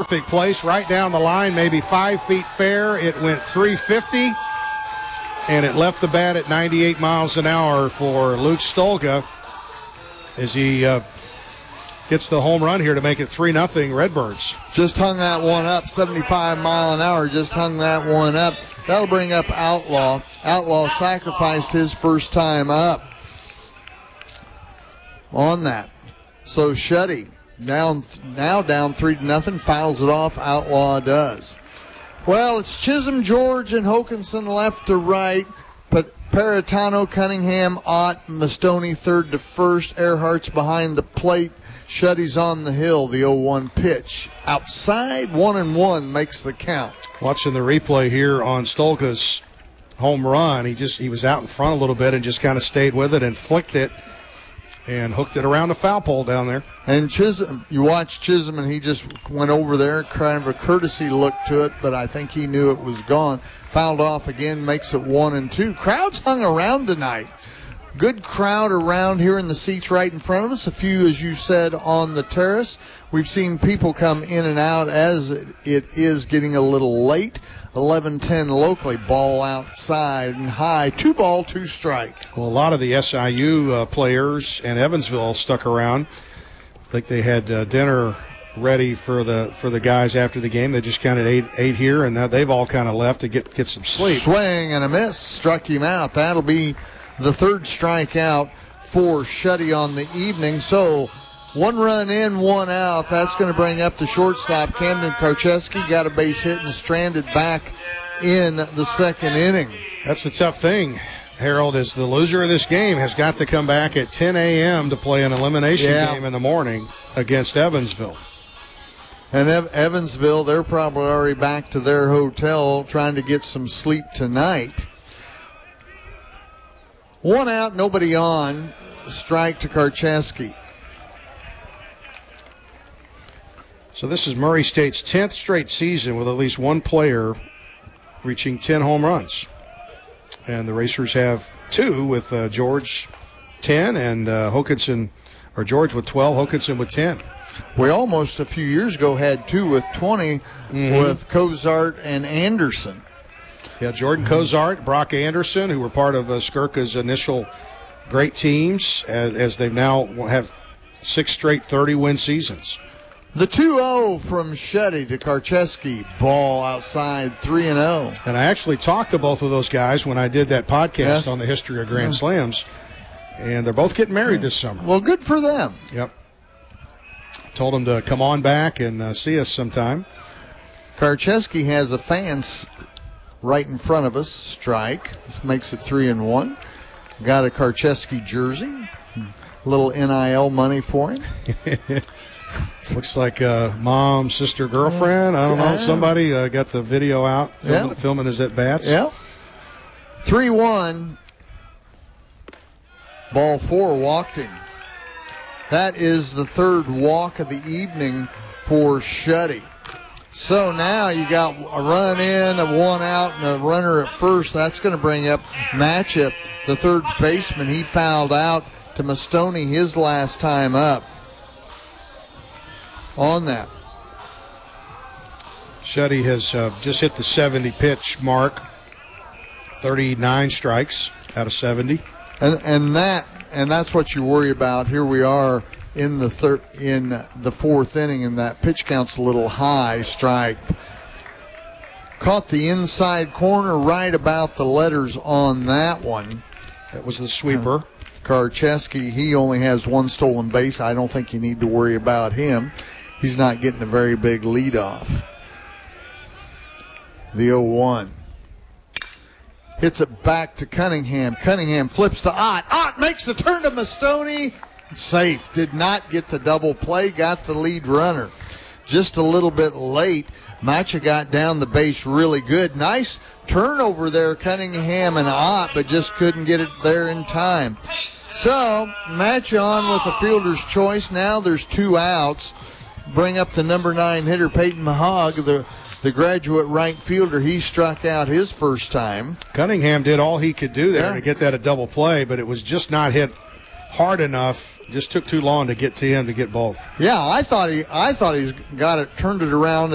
perfect place, right down the line, maybe 5 feet fair. It went 350, and it left the bat at 98 miles an hour for Luke Stolga as he gets the home run here to make it 3-0 Redbirds. Just hung that one up, 75 mile an hour, just hung that one up. That'll bring up Outlaw. Outlaw sacrificed his first time up on that. So Shuddy now down 3-0, fouls it off. Outlaw does. Well, it's Chisholm, George, and Hokanson left to right. But Paratano, Cunningham, Ott, Mastoni third to first. Earhart's behind the plate. Shuddy's on the hill. The 0-1 pitch. Outside, 1-1 makes the count. Watching the replay here on Stolga's home run, he was out in front a little bit and just kind of stayed with it and flicked it and hooked it around the foul pole down there. And Chisholm, you watch Chisholm, and he just went over there, kind of a courtesy look to it, but I think he knew it was gone. Fouled off again, makes it 1-2. Crowds hung around tonight. Good crowd around here in the seats right in front of us. A few, as you said, on the terrace. We've seen people come in and out as it is getting a little late. 11-10 locally, ball outside and high. 2-ball, 2-strike. Well, a lot of the SIU players in Evansville stuck around. I think they had dinner ready for the guys after the game. They just kind of ate here, and now they've all kind of left to get some sleep. Swing and a miss, struck him out. That'll be the third strikeout for Shuddy on the evening. So 1 run in, 1 out. That's going to bring up the shortstop. Camden Karcheski got a base hit and stranded back in the second inning. That's the tough thing, Harold, is the loser of this game has got to come back at 10 a.m. to play an elimination game in the morning against Evansville. And Evansville, they're probably already back to their hotel trying to get some sleep tonight. 1 out, nobody on. Strike to Karcheski. So this is Murray State's 10th straight season with at least one player reaching 10 home runs. And the Racers have 2 with George 10 and Hokanson, or George with 12, Hokanson with 10. We almost a few years ago had 2 with 20 with Cozart and Anderson. Yeah, Jordan Cozart, Brock Anderson, who were part of Skirka's initial great teams, as they now have 6 straight 30-win seasons. The 2-0 from Shuddy to Karcheski. Ball outside, 3-0. And I actually talked to both of those guys when I did that podcast on the history of Grand Slams. And they're both getting married this summer. Well, good for them. Yep. Told them to come on back and see us sometime. Karcheski has a fan right in front of us. Strike. Makes it 3-1. Got a Karcheski jersey. A little NIL money for him. Looks like mom, sister, girlfriend. I don't know. Somebody got the video out, filming his at-bats. Yeah. 3-1. Ball 4, walked him. That is the third walk of the evening for Shuddy. So now you got a run in, a 1 out, and a runner at first. That's going to bring up Matchup, the third baseman. He fouled out to Mastoni his last time up. On that. Shuddy has just hit the 70 pitch mark, 39 strikes out of 70. And that's what you worry about. Here we are in the fourth inning, and that pitch count's a little high. Strike. Caught the inside corner, right about the letters on that one. That was the sweeper. Karcheski, he only has 1 stolen base. I don't think you need to worry about him. He's not getting a very big leadoff. The 0-1. Hits it back to Cunningham. Cunningham flips to Ott. Ott makes the turn to Mastoni. Safe. Did not get the double play. Got the lead runner. Just a little bit late. Macha got down the base really good. Nice turnover there, Cunningham and Ott, but just couldn't get it there in time. So, match on with a fielder's choice. Now there's 2 outs. Bring up the number 9 hitter, Peyton Mahog, the graduate right fielder. He struck out his first time. Cunningham did all he could do there to get that a double play, but it was just not hit hard enough. Just took too long to get to him to get both. Yeah, I thought he's got it, turned it around